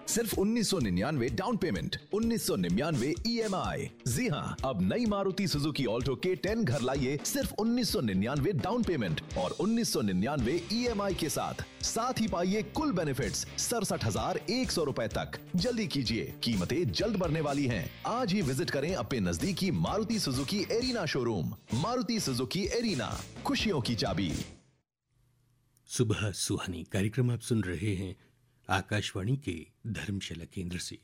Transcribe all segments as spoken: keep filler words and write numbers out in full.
सिर्फ उन्नीस सौ निन्यानवे डाउन पेमेंट, उन्नीस सौ निन्यानवे ई एम आई। जी हाँ, अब नई मारुति सुजुकी ऑल्टो के टेन घर लाइए सिर्फ उन्नीस सौ निन्यानवे डाउन पेमेंट और उन्नीस सौ निन्यानवे ई एम आई के साथ। साथ ही पाइए कुल बेनिफिट्स सड़सठ हजार एक सौ रुपए तक। जल्दी कीजिए, कीमतें जल्द बढ़ने वाली हैं। आज ही विजिट करें अपने नजदीकी Maruti Suzuki arena showroom. Maruti Suzuki arena, खुशियों की चाबी। सुबह सुहानी कार्यक्रम आप सुन रहे हैं आकाशवाणी के धर्मशाला केंद्र से।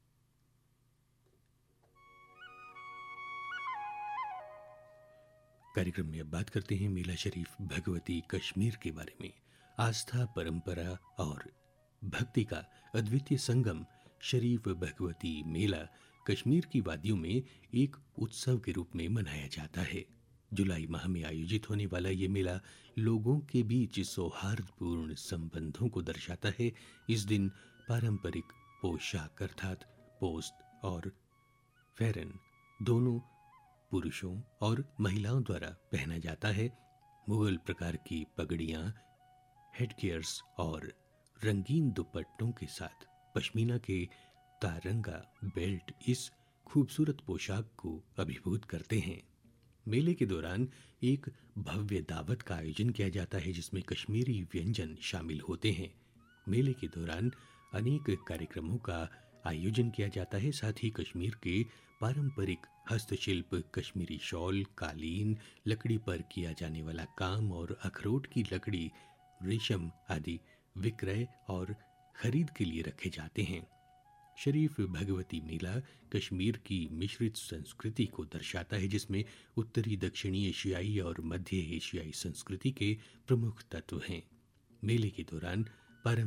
कार्यक्रम में अब बात करते हैं मेला शरीफ भगवती कश्मीर के बारे में। आस्था, परंपरा और भक्ति का अद्वितीय संगम शरीफ भगवती मेला कश्मीर की वादियों में एक उत्सव के रूप में मनाया जाता है। जुलाई माह में आयोजित होने वाला ये मेला लोगों के बीच सौहार्दपूर्ण संबंधों को दर्शाता है। इस दिन पारंपरिक पोशाक अर्थात पोस्त और फेरन दोनों पुरुषों और महिलाओं द्वारा पहना जाता है। मुगल प्रकार की पगड़ियां, हेडगियर्स और रंगीन दुपट्टों के साथ पश्मीना के तारंगा बेल्ट इस खूबसूरत पोशाक को अभिभूत करते हैं। मेले के दौरान एक भव्य दावत का आयोजन किया जाता है जिसमें कश्मीरी व्यंजन शामिल होते हैं। मेले के दौरान अनेक कार्यक्रमों का आयोजन किया जाता है। साथ ही कश्मीर के पारंपरिक हस्तशिल्प, कश्मीरी शॉल, कालीन, लकड़ी पर किया जाने वाला काम और अखरोट की लकड़ी, रेशम आदि विक्रय और खरीद के लिए रखे जाते हैं। शरीफ भगवती मेला कश्मीर की मिश्रित संस्कृति को दर्शाता है जिसमें उत्तरी, दक्षिणी एशियाई और मध्य एशियाई संस्कृति के प्रमुख तत्व हैं। मेले के दौरान